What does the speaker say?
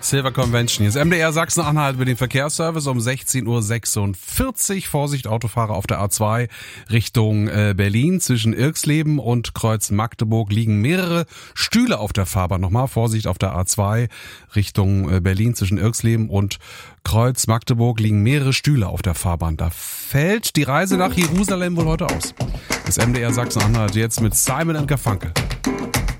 Silver Convention. Hier ist MDR Sachsen-Anhalt mit dem Verkehrsservice um 16.46 Uhr. Vorsicht, Autofahrer auf der A2 Richtung Berlin. Zwischen Irxleben und Kreuz Magdeburg liegen mehrere Stühle auf der Fahrbahn. Nochmal Vorsicht auf der A2 Richtung Berlin. Zwischen Irxleben und Kreuz Magdeburg liegen mehrere Stühle auf der Fahrbahn. Da fällt die Reise nach Jerusalem wohl heute aus. Das MDR Sachsen-Anhalt jetzt mit Simon & Garfunkel.